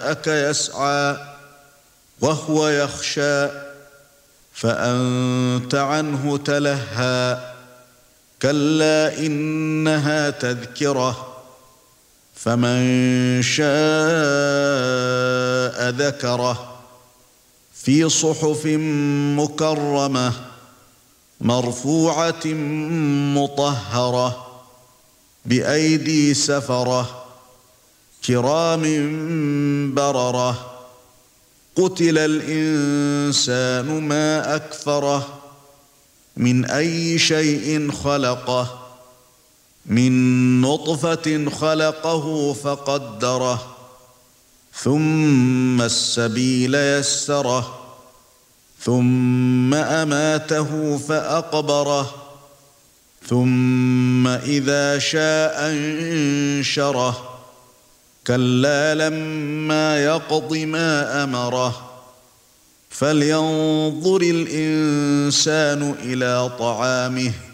يسعى وهو يخشى فأنت عنه تلهى كلا إنها تذكرة فمن شاء ذكره في صحف مكرمة مرفوعة مطهرة بأيدي سفرة كرام بررة قتل الإنسان ما أكفره من أي شيء خلقه من نطفة خلقه فقدره ثم السبيل يسره ثم أماته فأقبره ثم إذا شاء انشره كلا لما يقض ما أمره فلينظر الإنسان إلى طعامه